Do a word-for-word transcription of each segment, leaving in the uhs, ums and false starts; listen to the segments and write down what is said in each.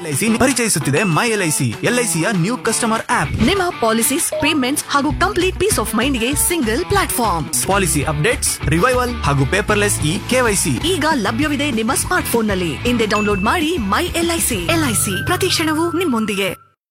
LIC ಪರಿಚಯಿಸುತ್ತಿದೆ ಮೈ LIC ಎಲ್ಐಸಿಯ new customer app. ನಿಮ್ಮ policies, payments ಹಾಗೂ complete piece of mind ಗೆ single platform. Policy updates, revival ಹಾಗೂ paperless E KYC ಈಗ ಲಭ್ಯವಿದೆ ನಿಮ್ಮ ಸ್ಮಾರ್ಟ್ ಫೋನ್ ನಲ್ಲಿ. ಹಿಂದೆ ಡೌನ್ಲೋಡ್ ಮಾಡಿ ಮೈ ಎಲ್ಐಸಿ. ಎಲ್ಐಸಿ ಪ್ರತಿ ಕ್ಷಣವೂ ನಿಮ್ಮೊಂದಿಗೆ.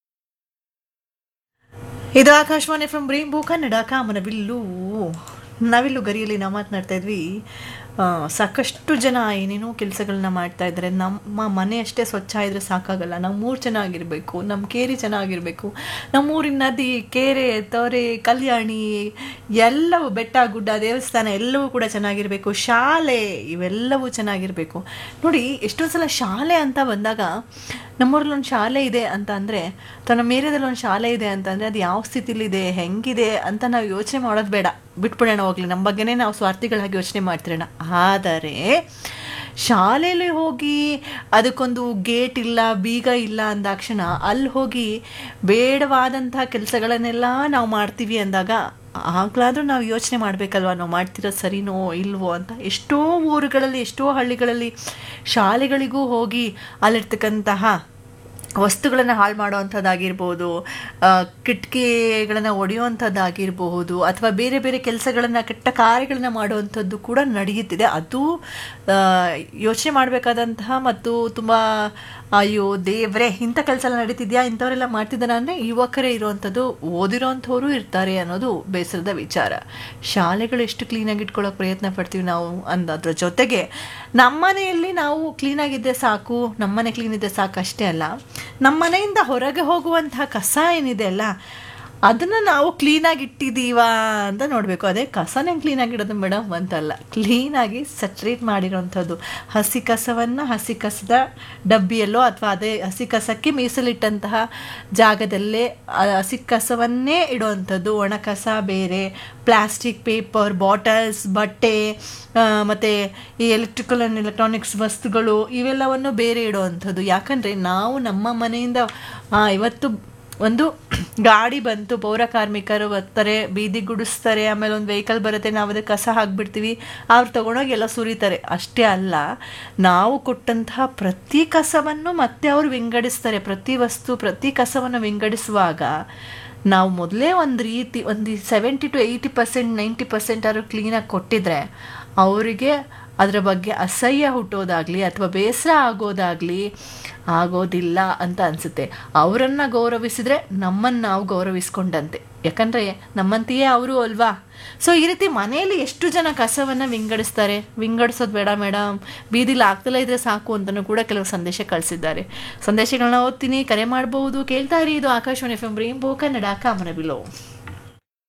ಇದು ಆಕಾಶವಾಣಿ ಫ್ರಮ್ ರೈನ್ಬೋ ಕನ್ನಡ ಕಾಮನಬಿಲ್ಲು. ನಾವಿಲ್ಲು ಗರಿಯಲ್ಲಿ ನಾವು ಮಾತನಾಡ್ತಾ ಇದ್ವಿ. ಸಾಕಷ್ಟು ಜನ ಏನೇನೋ ಕೆಲಸಗಳನ್ನ ಮಾಡ್ತಾ ಇದ್ದಾರೆ. ನಮ್ಮ ಮನೆ ಅಷ್ಟೇ ಸ್ವಚ್ಛ ಇದ್ರೆ ಸಾಕಾಗಲ್ಲ, ನಮ್ಮೂರು ಚೆನ್ನಾಗಿರಬೇಕು, ನಮ್ಮ ಕೇರಿ ಚೆನ್ನಾಗಿರಬೇಕು, ನಮ್ಮೂರಿನ ನದಿ, ಕೆರೆ, ತೊರೆ, ಕಲ್ಯಾಣಿ ಎಲ್ಲವೂ, ಬೆಟ್ಟ ಗುಡ್ಡ, ದೇವಸ್ಥಾನ ಎಲ್ಲವೂ ಕೂಡ ಚೆನ್ನಾಗಿರಬೇಕು. ಶಾಲೆ ಇವೆಲ್ಲವೂ ಚೆನ್ನಾಗಿರಬೇಕು. ನೋಡಿ, ಎಷ್ಟೊಂದು ಸಲ ಶಾಲೆ ಅಂತ ಬಂದಾಗ ನಮ್ಮೂರಲ್ಲಿ ಒಂದು ಶಾಲೆ ಇದೆ ಅಂತ ಅಂದರೆ, ಅಥವಾ ನಮ್ಮ ಏರಿಯಾದಲ್ಲಿ ಒಂದು ಶಾಲೆ ಇದೆ ಅಂತ ಅಂದರೆ ಅದು ಯಾವ ಸ್ಥಿತಿಲಿದೆ, ಹೆಂಗಿದೆ ಅಂತ ನಾವು ಯೋಚನೆ ಮಾಡೋದು ಬೇಡ, ಬಿಟ್ಬಿಡೋಣ ಹೋಗ್ಲಿ, ನಮ್ಮ ಬಗ್ಗೆನೇ ನಾವು ಸ್ವಾರ್ಥಿಗಳಾಗಿ ಯೋಚನೆ ಮಾಡ್ತಿರೋಣ. ಆದರೆ ಶಾಲೆಯಲ್ಲಿ ಹೋಗಿ ಅದಕ್ಕೊಂದು ಗೇಟ್ ಇಲ್ಲ, ಬೀಗ ಇಲ್ಲ ಅಂದಾಕ್ಷಣ ಅಲ್ಲಿ ಹೋಗಿ ಬೇಡವಾದಂಥ ಕೆಲಸಗಳನ್ನೆಲ್ಲ ನಾವು ಮಾಡ್ತೀವಿ ಅಂದಾಗ ಆಗ್ಲಾದ್ರೂ ನಾವು ಯೋಚನೆ ಮಾಡಬೇಕಲ್ವ, ನಾವು ಮಾಡ್ತಿರೋದು ಸರಿನೋ ಇಲ್ವೋ ಅಂತ. ಎಷ್ಟೋ ಊರುಗಳಲ್ಲಿ, ಎಷ್ಟೋ ಹಳ್ಳಿಗಳಲ್ಲಿ ಶಾಲೆಗಳಿಗೂ ಹೋಗಿ ಅಲ್ಲಿರ್ತಕ್ಕಂತಹ ವಸ್ತುಗಳನ್ನು ಹಾಳು ಮಾಡುವಂಥದ್ದಾಗಿರ್ಬೋದು, ಕಿಟಕಿಗಳನ್ನು ಒಡೆಯುವಂಥದ್ದಾಗಿರಬಹುದು, ಅಥವಾ ಬೇರೆ ಬೇರೆ ಕೆಲಸಗಳನ್ನು, ಕೆಟ್ಟ ಕಾರ್ಯಗಳನ್ನು ಮಾಡುವಂಥದ್ದು ಕೂಡ ನಡೆಯುತ್ತಿದೆ. ಅದು ಯೋಚನೆ ಮಾಡಬೇಕಾದಂತಹ ಮತ್ತು ತುಂಬ ಅಯ್ಯೋ ದೇವ್ರೆ ಇಂಥ ಕೆಲಸ ಎಲ್ಲ ನಡೀತಿದ್ಯಾ, ಇಂಥವರೆಲ್ಲ ಮಾಡ್ತಿದ್ದಾರ ಅಂದರೆ ಯುವಕರೇ ಇರುವಂಥದ್ದು, ಓದಿರೋವಂಥವರು ಇರ್ತಾರೆ ಅನ್ನೋದು ಬೇಸರದ ವಿಚಾರ. ಶಾಲೆಗಳು ಎಷ್ಟು ಕ್ಲೀನಾಗಿ ಇಟ್ಕೊಳ್ಳೋಕೆ ಪ್ರಯತ್ನ ಪಡ್ತೀವಿ ನಾವು ಅನ್ನೋದ್ರ ಜೊತೆಗೆ ನಮ್ಮನೆಯಲ್ಲಿ ನಾವು ಕ್ಲೀನಾಗಿದ್ದರೆ ಸಾಕು, ನಮ್ಮನೆ ಕ್ಲೀನ್ ಇದ್ದರೆ ಸಾಕು ಅಷ್ಟೇ ಅಲ್ಲ, ನಮ್ಮ ಮನೆಯಿಂದ ಹೊರಗೆ ಹೋಗುವಂತಹ ಕಸ ಏನಿದೆ ಅಲ್ಲ ಅದನ್ನು ನಾವು ಕ್ಲೀನಾಗಿ ಇಟ್ಟಿದ್ದೀವಾ ಅಂತ ನೋಡಬೇಕು. ಅದೇ ಕಸನೇ ಕ್ಲೀನಾಗಿಡೋದು ಮೇಡಮ್ ಅಂತಲ್ಲ, ಕ್ಲೀನಾಗಿ ಸಟ್ರೇಟ್ ಮಾಡಿರೋವಂಥದ್ದು. ಹಸಿ ಕಸವನ್ನು ಹಸಿ ಕಸದ ಡಬ್ಬಿಯಲ್ಲೋ ಅಥವಾ ಅದೇ ಹಸಿ ಕಸಕ್ಕೆ ಮೀಸಲಿಟ್ಟಂತಹ ಜಾಗದಲ್ಲೇ ಹಸಿ ಕಸವನ್ನೇ ಇಡುವಂಥದ್ದು, ಒಣ ಕಸ ಬೇರೆ, ಪ್ಲಾಸ್ಟಿಕ್, ಪೇಪರ್, ಬಾಟಲ್ಸ್, ಬಟ್ಟೆ ಮತ್ತು ಈ ಎಲೆಕ್ಟ್ರಿಕಲ್ ಆ್ಯಂಡ್ ಎಲೆಕ್ಟ್ರಾನಿಕ್ಸ್ ವಸ್ತುಗಳು ಇವೆಲ್ಲವನ್ನು ಬೇರೆ ಇಡುವಂಥದ್ದು. ಯಾಕಂದರೆ ನಾವು ನಮ್ಮ ಮನೆಯಿಂದ ಇವತ್ತು ಒಂದು ಗಾಡಿ ಬಂತು, ಪೌರ ಕಾರ್ಮಿಕರು ಬರ್ತಾರೆ, ಬೀದಿ ಗುಡಿಸ್ತಾರೆ, ಆಮೇಲೆ ಒಂದು ವೆಹಿಕಲ್ ಬರುತ್ತೆ, ನಾವು ಅದಕ್ಕೆ ಕಸ ಹಾಕಿಬಿಡ್ತೀವಿ, ಅವ್ರು ತೊಗೊಂಡೋಗಿ ಎಲ್ಲ ಸುರಿತಾರೆ. ಅಷ್ಟೇ ಅಲ್ಲ, ನಾವು ಕೊಟ್ಟಂತಹ ಪ್ರತಿ ಕಸವನ್ನು ಮತ್ತೆ ಅವರು ವಿಂಗಡಿಸ್ತಾರೆ. ಪ್ರತಿ ವಸ್ತು, ಪ್ರತಿ ಕಸವನ್ನು ವಿಂಗಡಿಸುವಾಗ ನಾವು ಮೊದಲೇ ಒಂದು ರೀತಿ ಒಂದು seventy to eighty percent ninety percent ಅವರು ಕ್ಲೀನಾಗಿ ಕೊಟ್ಟಿದ್ರೆ ಅವರಿಗೆ ಅದರ ಬಗ್ಗೆ ಅಸಹ್ಯ ಹುಟ್ಟೋದಾಗಲಿ ಅಥವಾ ಬೇಸರ ಆಗೋದಾಗಲಿ ಆಗೋದಿಲ್ಲ ಅಂತ ಅನಿಸುತ್ತೆ. ಅವರನ್ನು ಗೌರವಿಸಿದರೆ ನಮ್ಮನ್ನು ನಾವು ಗೌರವಿಸ್ಕೊಂಡಂತೆ, ಯಾಕಂದರೆ ನಮ್ಮಂತೆಯೇ ಅವರು ಅಲ್ವಾ. ಸೊ ಈ ರೀತಿ ಮನೆಯಲ್ಲಿ ಎಷ್ಟು ಜನ ಕಸವನ್ನು ವಿಂಗಡಿಸ್ತಾರೆ. ವಿಂಗಡಿಸೋದು ಬೇಡ ಮೇಡಮ್, ಬೀದಿಲಿ ಆಗ್ತಲೇ ಇದ್ರೆ ಸಾಕು ಅಂತಲೂ ಕೂಡ ಕೆಲವು ಸಂದೇಶ ಕಳಿಸಿದ್ದಾರೆ. ಸಂದೇಶಗಳನ್ನ ಓದ್ತೀನಿ, ಕರೆ ಮಾಡಬಹುದು. ಕೇಳ್ತಾ ಇರಿ, ಇದು Akashvani F M rainbow Kannada ಕಾಮನಬಿಲ್ಲು.